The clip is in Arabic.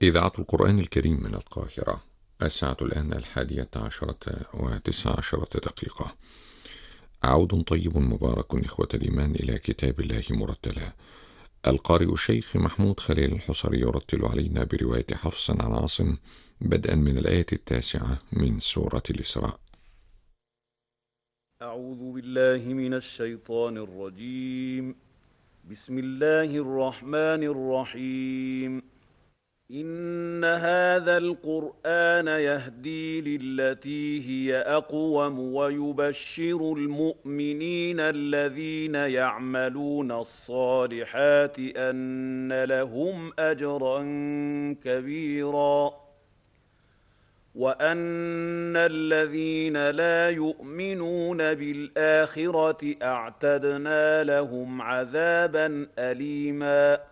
إذاعة القرآن الكريم من القاهرة. الساعة الآن 11:19 عود طيب مبارك إخوة الإيمان إلى كتاب الله مرتلا. القارئ الشيخ محمود خليل الحصري يرتل علينا برواية حفص عن عاصم بدءا من الآية 9 من سورة الإسراء. أعوذ بالله من الشيطان الرجيم. بسم الله الرحمن الرحيم. إن هذا القرآن يهدي للتي هي أقوم ويبشر المؤمنين الذين يعملون الصالحات أن لهم أجرا كبيرا وأن الذين لا يؤمنون بالآخرة أعتدنا لهم عذابا أليما